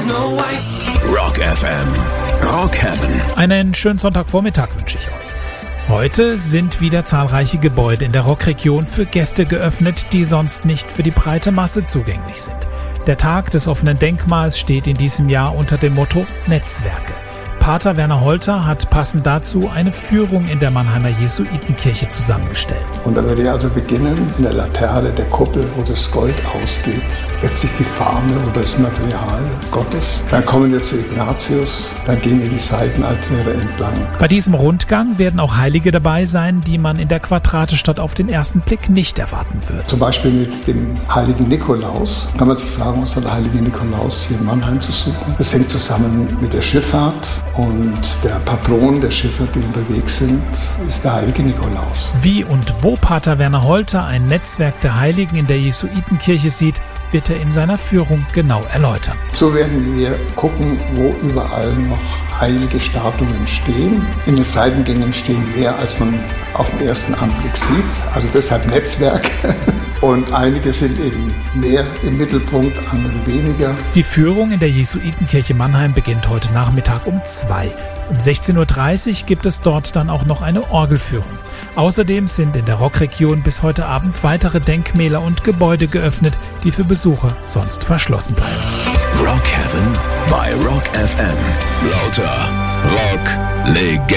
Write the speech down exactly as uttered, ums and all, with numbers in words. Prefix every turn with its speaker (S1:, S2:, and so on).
S1: Rock F M. Rock Heaven.
S2: Einen schönen Sonntagvormittag wünsche ich euch. Heute sind wieder zahlreiche Gebäude in der Rockregion für Gäste geöffnet, die sonst nicht für die breite Masse zugänglich sind. Der Tag des offenen Denkmals steht in diesem Jahr unter dem Motto Netzwerke. Pater Werner Holter hat passend dazu eine Führung in der Mannheimer Jesuitenkirche zusammengestellt.
S3: Und da würde ich also beginnen in der Laterne der Kuppel, wo das Gold ausgeht, letztlich die Farbe oder das Material Gottes. Dann kommen wir zu Ignatius, dann gehen wir die Seitenaltäre entlang.
S2: Bei diesem Rundgang werden auch Heilige dabei sein, die man in der Quadratestadt auf den ersten Blick nicht erwarten würde.
S3: Zum Beispiel mit dem heiligen Nikolaus. Kann man sich fragen, was hat der heilige Nikolaus hier in Mannheim zu suchen? Das hängt zusammen mit der Schifffahrt. Und der Patron der Schiffer, die unterwegs sind, ist der heilige Nikolaus.
S2: Wie und wo Pater Werner Holter ein Netzwerk der Heiligen in der Jesuitenkirche sieht, wird er in seiner Führung genau erläutern.
S3: So werden wir gucken, wo überall noch heilige Statuen stehen. In den Seitengängen stehen mehr, als man auf den ersten Anblick sieht. Also deshalb Netzwerk. Und einige sind eben mehr im Mittelpunkt, andere weniger.
S2: Die Führung in der Jesuitenkirche Mannheim beginnt heute Nachmittag um zwei. Um sechzehn Uhr dreißig gibt es dort dann auch noch eine Orgelführung. Außerdem sind in der Rockregion bis heute Abend weitere Denkmäler und Gebäude geöffnet, die für Besucher sonst verschlossen bleiben.
S1: Rock Heaven bei Rock F M. Lauter Rock Legende.